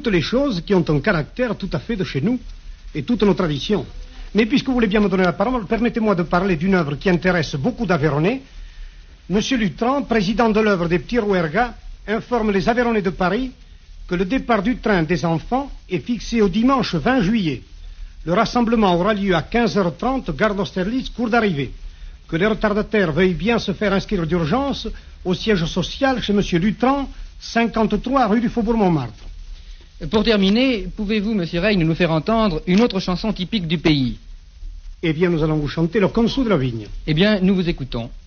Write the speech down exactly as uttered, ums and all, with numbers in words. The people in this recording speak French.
toutes les choses qui ont un caractère tout à fait de chez nous et toutes nos traditions. Mais puisque vous voulez bien me donner la parole, permettez-moi de parler d'une œuvre qui intéresse beaucoup d'Aveyronais. Monsieur Lutran, président de l'œuvre des Petits Rouergas, informe les Aveyronnais de Paris que le départ du train des enfants est fixé au dimanche vingt juillet. Le rassemblement aura lieu à quinze heures trente, gare d'Austerlitz, cours d'arrivée. Que les retardataires veuillent bien se faire inscrire d'urgence au siège social chez Monsieur Lutran, cinquante-trois rue du Faubourg-Montmartre. Pour terminer, pouvez-vous, Monsieur Règne, nous faire entendre une autre chanson typique du pays? Eh bien, nous allons vous chanter le Consou de la Vigne. Eh bien, nous vous écoutons.